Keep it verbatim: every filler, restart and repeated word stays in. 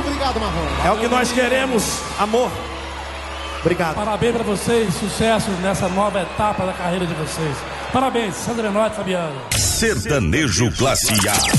obrigado, Marrom. É o que nós queremos, amor. Obrigado. Parabéns pra vocês, sucesso nessa nova etapa da carreira de vocês. Parabéns, Sandro Menotti e Fabiano. Sertanejo Classe A.